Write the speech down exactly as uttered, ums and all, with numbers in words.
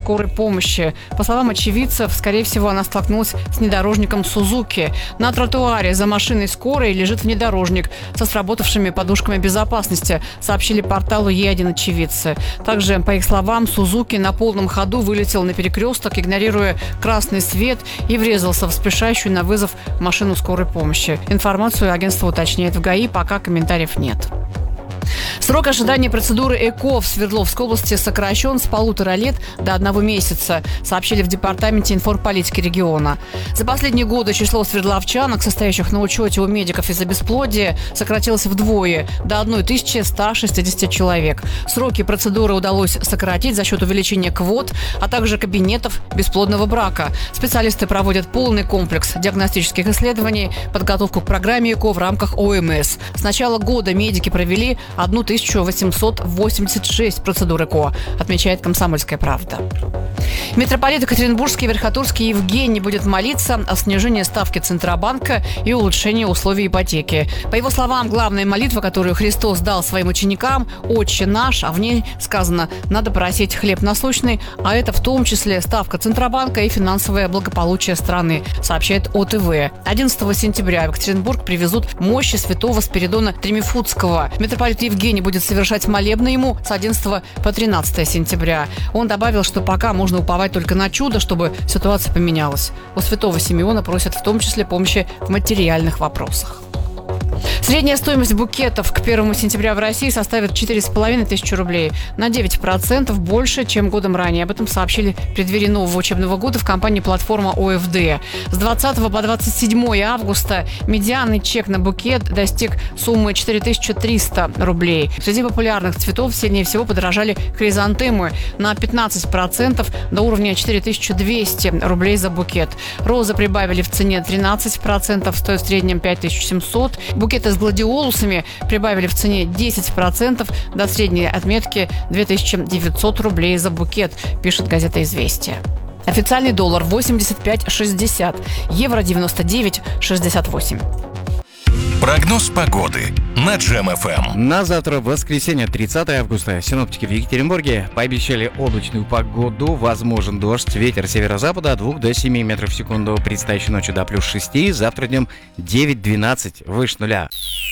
скорой помощи. По словам очевидцев, скорее всего, она столкнулась с внедорожником «Сузуки». На тротуаре за машиной скорой лежит внедорожник со сработавшими подушками безопасности, сообщили порталу Е один очевидцы. Также, по их словам, «Сузуки» на полном ходу вылетел на перекресток, игнорируя красный свет, и врезался в спешащую на вызов машину скорой помощи. Информацию агентство уточняет в ГАИ, пока комментариев нет. Срок ожидания процедуры ЭКО в Свердловской области сокращен с полутора лет до одного месяца, сообщили в Департаменте информполитики региона. За последние годы число свердловчанок, состоящих на учете у медиков из-за бесплодия, сократилось вдвое, до тысячи ста шестидесяти человек. Сроки процедуры удалось сократить за счет увеличения квот, а также кабинетов бесплодного брака. Специалисты проводят полный комплекс диагностических исследований, подготовку к программе ЭКО в рамках О М С. С начала года медики провели тысячу восемьсот восемьдесят шесть процедур ЭКО, отмечает «Комсомольская правда». Митрополит Екатеринбургский и Верхотурский Евгений будет молиться о снижении ставки Центробанка и улучшении условий ипотеки. По его словам, главная молитва, которую Христос дал своим ученикам, «Отче наш», а в ней сказано «надо просить хлеб насущный», а это в том числе ставка Центробанка и финансовое благополучие страны, сообщает О Т В. одиннадцатого сентября в Екатеринбург привезут мощи святого Спиридона Тремифутского. Митрополит Евгений будет совершать молебны ему с одиннадцатого по тринадцатое сентября. Он добавил, что пока можно уповать только на чудо, чтобы ситуация поменялась. У святого Симеона просят в том числе помощи в материальных вопросах. Средняя стоимость букетов к первому сентября в России составит четыре с половиной тысячи рублей, на девять процентов больше, чем годом ранее. Об этом сообщили в преддверии нового учебного года в компании «Платформа О Ф Д». С двадцатого по двадцать седьмое августа медианный чек на букет достиг суммы четыре тысячи триста рублей. Среди популярных цветов сильнее всего подорожали хризантемы на пятнадцать процентов до уровня четыре тысячи двести рублей за букет. Розы прибавили в цене тринадцать процентов, стоят в среднем пять тысяч семьсот. Букеты с гладиолусами прибавили в цене десять процентов до средней отметки две тысячи девятьсот рублей за букет, пишет газета «Известия». Официальный доллар восемьдесят пять шестьдесят, евро девяносто девять шестьдесят восемь. Прогноз погоды на Джем Эф Эм. На завтра, воскресенье, тридцатое августа, синоптики в Екатеринбурге пообещали облачную погоду, возможен дождь, ветер северо-запада от двух до семи метров в секунду, предстоящей ночью до плюс шести, завтра днем девять-двенадцать, выше нуля.